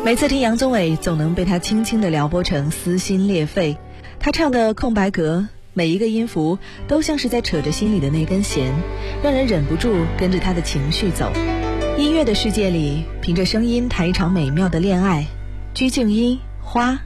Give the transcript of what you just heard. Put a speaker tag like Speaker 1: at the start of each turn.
Speaker 1: 每次听杨宗纬，总能被他轻轻地撩拨成撕心裂肺。他唱的空白格，每一个音符都像是在扯着心里的那根弦，让人忍不住跟着他的情绪走。音乐的世界里，凭着声音谈一场美妙的恋爱。鞠婧祎，花。